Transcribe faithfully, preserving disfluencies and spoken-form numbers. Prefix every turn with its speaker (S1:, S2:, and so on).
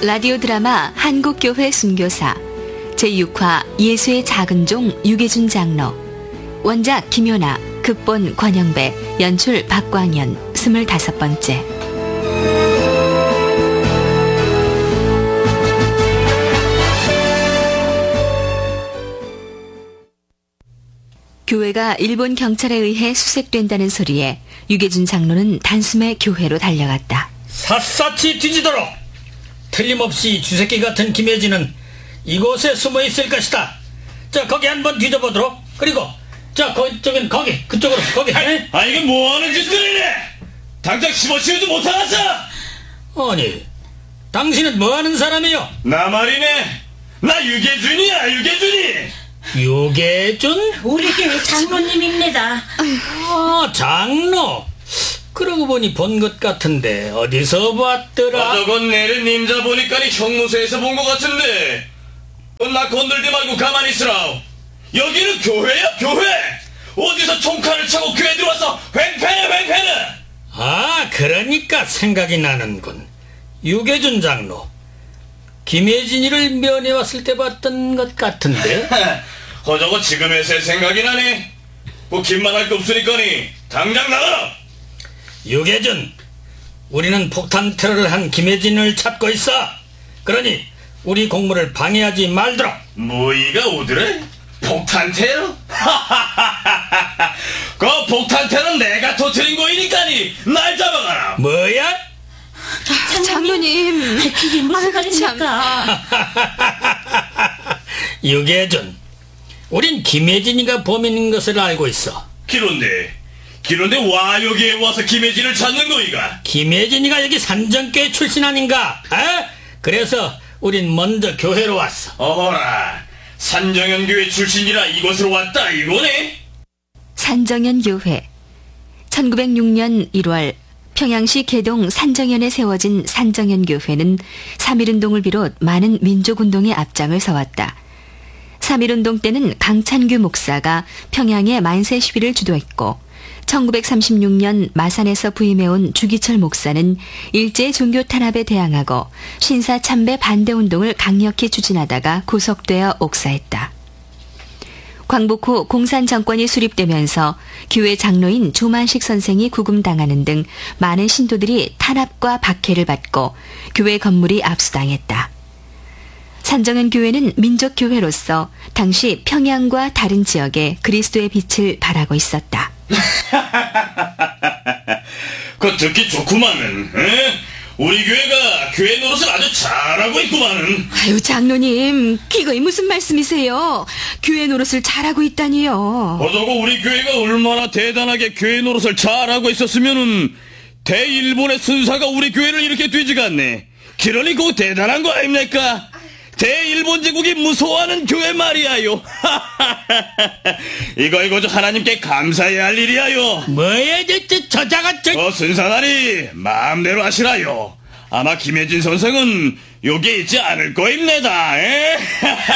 S1: 라디오 드라마 한국교회 순교사 제육 화 예수의 작은 종 유계준 장로, 원작 김효나, 극본 권영배, 연출 박광현, 스물다섯 번째. 교회가 일본 경찰에 의해 수색된다는 소리에 유계준 장로는 단숨에 교회로 달려갔다.
S2: 샅샅이 뒤지도록! 틀림없이 쥐새끼 같은 김혜진은 이곳에 숨어 있을 것이다. 자, 거기 한번 뒤져보도록. 그리고 자, 거쪽엔 거기, 그쪽으로, 거기.
S3: 아, 아 이게 뭐하는 짓들이래? 당장 집어치우지 못하겠어?
S2: 아니, 당신은 뭐하는 사람이요?
S3: 나 말이네. 나 유계준이야, 유계준이.
S2: 유계준?
S4: 우리 교회 장로님입니다.
S2: 아, 장로. 그러고 보니 본 것 같은데 어디서 봤더라?
S3: 아, 저건 내린 님자 보니까니 형무소에서 본 것 같은데. 어, 나 건들지 말고 가만히 있으라. 여기는 교회야, 교회. 어디서 총칼을 차고 교회 들어와서 횡패네, 횡패네.
S2: 아, 그러니까 생각이 나는군. 유계준 장로, 김혜진이를 면회 왔을 때 봤던 것 같은데.
S3: 허저거 지금에서 생각이 나네. 뭐 긴만할 거 없으니까니 당장 나가라.
S2: 유계준, 우리는 폭탄 테러를 한 김혜진을 찾고 있어. 그러니 우리 공무를 방해하지 말도록.
S3: 뭐이가 오더래? 폭탄 테러? 그 폭탄 테러는 내가 터뜨린 거이니까니 날 잡아가라.
S2: 뭐야?
S1: 장로님,
S4: 그게 무슨 말입니까?
S2: 유계준, 우린 김혜진이가 범인인 것을 알고 있어.
S3: 기론데 기론데 와 여기에 와서 김혜진을 찾는 거이가?
S2: 김혜진이가 여기 산정교회 출신 아닌가? 에? 그래서 우린 먼저 교회로 왔어.
S3: 어허라, 산정연교회 출신이라 이곳으로 왔다 이거네?
S1: 산정연교회. 천구백육 년 일월 평양시 개동 산정연에 세워진 산정연교회는 삼일운동을 비롯 많은 민족운동의 앞장을 서왔다. 삼일운동 때는 강찬규 목사가 평양의 만세 시위를 주도했고, 천구백삼십육 년 마산에서 부임해온 주기철 목사는 일제 종교 탄압에 대항하고 신사 참배 반대운동을 강력히 추진하다가 구속되어 옥사했다. 광복 후 공산 정권이 수립되면서 교회 장로인 조만식 선생이 구금당하는 등 많은 신도들이 탄압과 박해를 받고 교회 건물이 압수당했다. 산정연 교회는 민족교회로서 당시 평양과 다른 지역에 그리스도의 빛을 발하고 있었다.
S3: 그 듣기 좋구만은. 에? 우리 교회가 교회 노릇을 아주 잘하고 있구만은.
S1: 아유, 장로님, 기거이 무슨 말씀이세요? 교회 노릇을 잘하고 있다니요.
S3: 어저고 우리 교회가 얼마나 대단하게 교회 노릇을 잘하고 있었으면은 대일본의 순사가 우리 교회를 이렇게 뒤지않네. 그러니 그거 대단한 거 아닙니까? 대일본 제국이 무서워하는 교회 말이야요. 이거 이거 저 하나님께 감사해야 할 일이야요.
S2: 뭐야, 저, 저, 저자가 저...
S3: 어, 순사나리 마음대로 하시라요. 아마 김혜진 선생은 여기 있지 않을 거입니다. 에?